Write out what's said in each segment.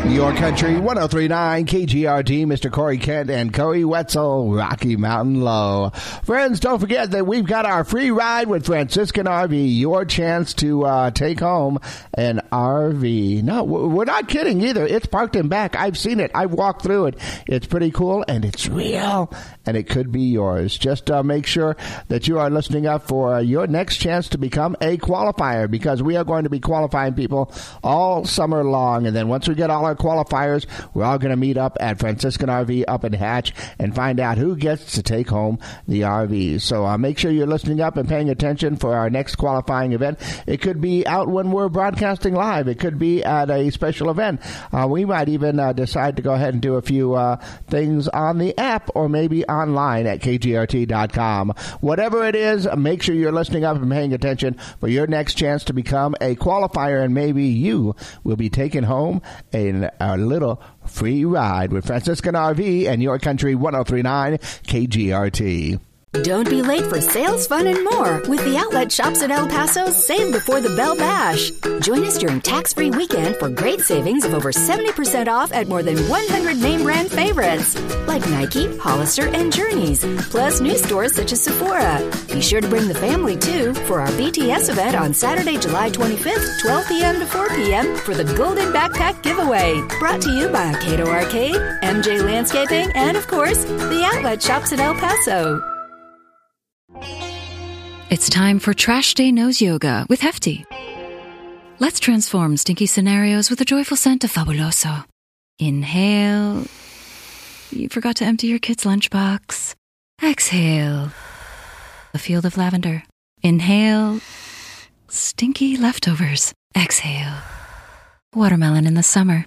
Your Country 103.9 KGRT, Mr. Corey Kent and Corey Wetzel, Rocky Mountain Low. Friends, don't forget that we've got our free ride with Franciscan RV, your chance to take home an RV. No, we're not kidding either. It's parked in back. I've seen it. I've walked through it. It's pretty cool, and it's real, and it could be yours. Just make sure that you are listening up for your next chance to become a qualifier, because we are going to be qualifying people all summer long, and then once we get all our qualifiers, we're all going to meet up at Franciscan RV up in Hatch and find out who gets to take home the RVs. So make sure you're listening up and paying attention for our next qualifying event. It could be out when we're broadcasting live. It could be at a special event. We might even decide to go ahead and do a few things on the app or maybe online at kgrt.com. Whatever it is, make sure you're listening up and paying attention for your next chance to become a qualifier, and maybe you will be taking home a little free ride with Franciscan RV and Your Country 103.9 KGRT. Don't be late for sales, fun, and more with the outlet shops at El Paso's Save Before the Bell Bash. Join us during tax-free weekend for great savings of over 70% off at more than 100 name brand favorites like Nike, Hollister, and Journeys, plus new stores such as Sephora. Be sure to bring the family, too, for our BTS event on Saturday, July 25th, 12 p.m. to 4 p.m. for the Golden Backpack Giveaway. Brought to you by Cato Arcade, MJ Landscaping, and, of course, the outlet shops at El Paso. It's time for Trash Day Nose Yoga with Hefty. Let's transform stinky scenarios with the joyful scent of Fabuloso. Inhale. You forgot to empty your kid's lunchbox. Exhale. A field of lavender. Inhale. Stinky leftovers. Exhale. Watermelon in the summer.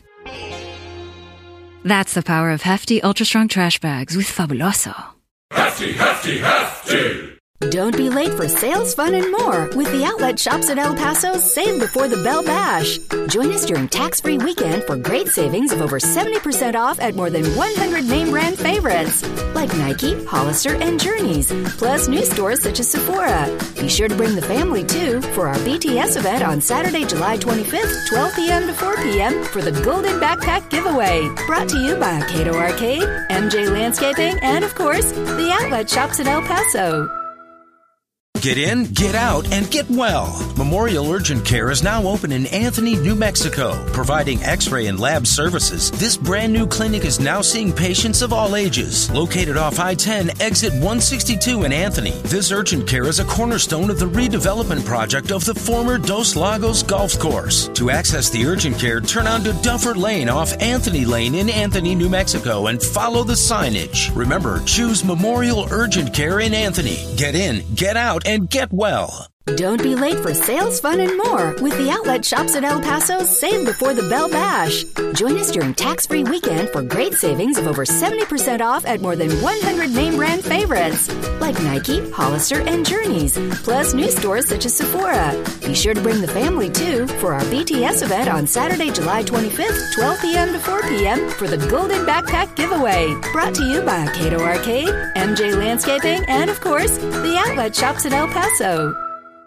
That's the power of Hefty Ultra Strong Trash Bags with Fabuloso. Hefty, hefty, hefty! Don't be late for sales, fun, and more with the outlet shops at El Paso's Save Before the Bell Bash. Join us during tax-free weekend for great savings of over 70% off at more than 100 name brand favorites like Nike, Hollister, and Journeys, plus new stores such as Sephora. Be sure to bring the family, too, for our BTS event on Saturday, July 25th, 12 p.m. to 4 p.m. for the Golden Backpack Giveaway. Brought to you by Cato Arcade, MJ Landscaping, and, of course, the outlet shops at El Paso. Get in, get out, and get well. Memorial Urgent Care is now open in Anthony, New Mexico, providing x-ray and lab services. This brand new clinic is now seeing patients of all ages. Located off I-10, exit 162 in Anthony, this urgent care is a cornerstone of the redevelopment project of the former Dos Lagos Golf Course. To access the urgent care, turn onto Duffer Lane off Anthony Lane in Anthony, New Mexico, and follow the signage. Remember, choose Memorial Urgent Care in Anthony. Get in, get out, and get well. Don't be late for sales, fun, and more with the outlet shops at El Paso's Save Before the Bell Bash. Join us during tax-free weekend for great savings of over 70% off at more than 100 name brand favorites like Nike, Hollister, and Journeys, plus new stores such as Sephora. Be sure to bring the family, too, for our BTS event on Saturday, July 25th, 12 p.m. to 4 p.m. for the Golden Backpack Giveaway. Brought to you by Cato Arcade, MJ Landscaping, and, of course, the outlet shops at El Paso.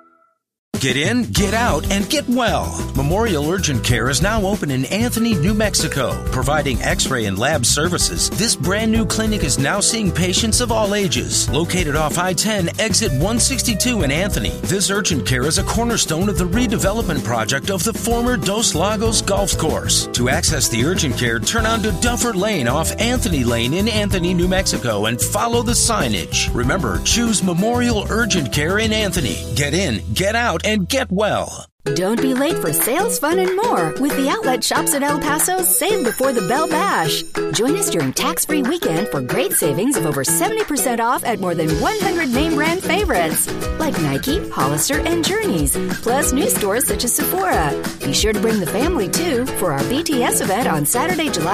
Get in, get out, and get well. Memorial Urgent Care is now open in Anthony, New Mexico, providing x-ray and lab services. This brand new clinic is now seeing patients of all ages. Located off I-10, exit 162 in Anthony, this urgent care is a cornerstone of the redevelopment project of the former Dos Lagos Golf Course. To access the urgent care, turn onto Duffer Lane off Anthony Lane in Anthony, New Mexico, and follow the signage. Remember, choose Memorial Urgent Care in Anthony. Get in, get out, and get well. Don't be late for sales, fun, and more with the outlet shops at El Paso's Save Before the Bell Bash. Join us during tax-free weekend for great savings of over 70% off at more than 100 name brand favorites like Nike, Hollister, and Journeys, plus new stores such as Sephora. Be sure to bring the family, too, for our BTS event on Saturday, July